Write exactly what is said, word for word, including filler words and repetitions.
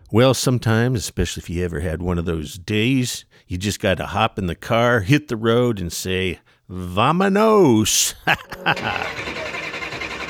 Well, sometimes, especially if you ever had one of those days, you just got to hop in the car, hit the road, and say, Vamonos!